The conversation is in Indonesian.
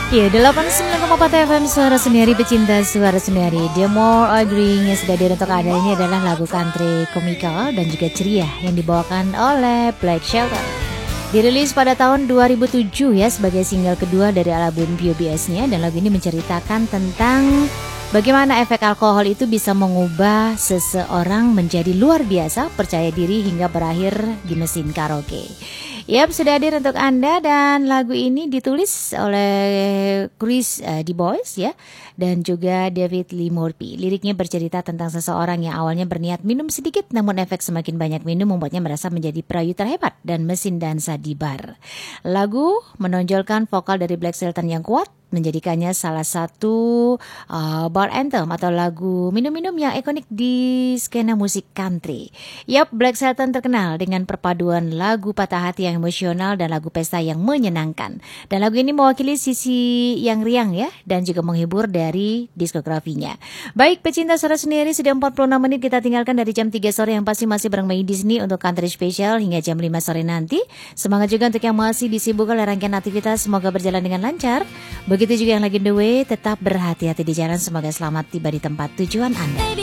Ya, 89,4 FM Suara Sendiri, pecinta Suara Sendiri. The More Agree yang sudah untuk Anda ini adalah lagu country komikal dan juga ceria yang dibawakan oleh Black Shelton. Dirilis pada tahun 2007 ya sebagai single kedua dari album POBS-nya, dan lagu ini menceritakan tentang bagaimana efek alkohol itu bisa mengubah seseorang menjadi luar biasa, percaya diri hingga berakhir di mesin karaoke. Yap, sudah hadir untuk Anda, dan lagu ini ditulis oleh Chris DuBois ya, dan juga David Lee Murphy. Liriknya bercerita tentang seseorang yang awalnya berniat minum sedikit, namun efek semakin banyak minum membuatnya merasa menjadi perayu terhebat dan mesin dansa di bar. Lagu menonjolkan vokal dari Black Shelton yang kuat, menjadikannya salah satu bar anthem atau lagu minum-minum yang ikonik di skena musik country. Yap, Black Shelton terkenal dengan perpaduan lagu patah hati yang emosional dan lagu pesta yang menyenangkan. Dan lagu ini mewakili sisi yang riang ya, dan juga menghibur dari diskografinya. Baik, pecinta Suara Sendiri, sudah 46 menit kita tinggalkan dari jam 3 sore yang pasti masih bareng Mei di sini untuk country special hingga jam 5 sore nanti. Semangat juga untuk yang masih disibukkan oleh rangkaian aktivitas, semoga berjalan dengan lancar. Begitu juga yang lagi on the way, tetap berhati-hati di jalan, semoga selamat tiba di tempat tujuan Anda.